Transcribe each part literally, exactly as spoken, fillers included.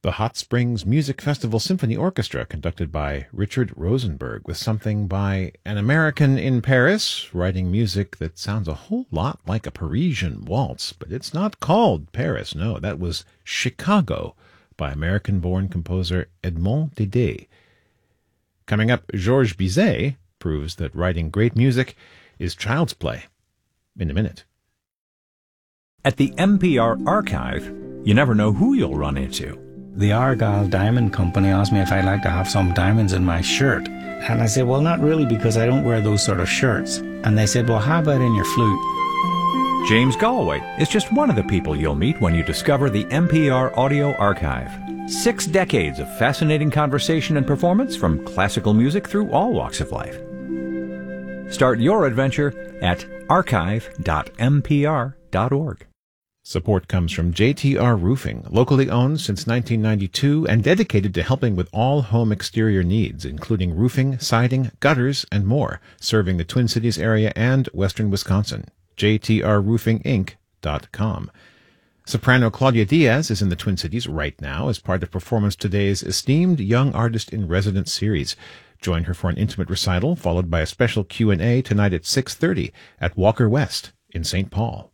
The Hot Springs Music Festival Symphony Orchestra, conducted by Richard Rosenberg, with something by an American in Paris, writing music that sounds a whole lot like a Parisian waltz, but it's not called Paris, no, that was Chicago, by American-born composer Edmond Dédé. Coming up, Georges Bizet proves that writing great music is child's play. In a minute. At the N P R Archive, you never know who you'll run into. The Argyle Diamond Company asked me if I'd like to have some diamonds in my shirt. And I said, well, not really, because I don't wear those sort of shirts. And they said, well, how about in your flute? James Galway is just one of the people you'll meet when you discover the N P R Audio Archive. Six decades of fascinating conversation and performance from classical music through all walks of life. Start your adventure at archive dot n p r dot org. Support comes from J T R Roofing, locally owned since nineteen ninety-two and dedicated to helping with all home exterior needs, including roofing, siding, gutters, and more, serving the Twin Cities area and western Wisconsin. j t r roofing inc dot com. Soprano Claudia Diaz is in the Twin Cities right now as part of Performance Today's esteemed Young Artist in Residence series. Join her for an intimate recital, followed by a special Q and A tonight at six thirty at Walker West in Saint Paul.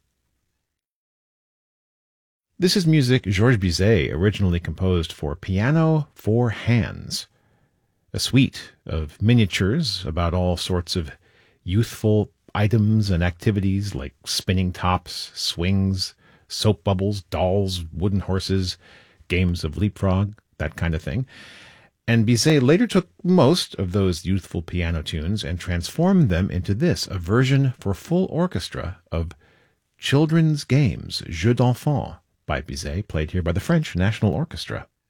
This is music Georges Bizet originally composed for piano for hands, a suite of miniatures about all sorts of youthful items and activities like spinning tops, swings, soap bubbles, dolls, wooden horses, games of leapfrog, that kind of thing. And Bizet later took most of those youthful piano tunes and transformed them into this, a version for full orchestra of children's games, Jeux d'enfants, by Bizet, played here by the French National Orchestra.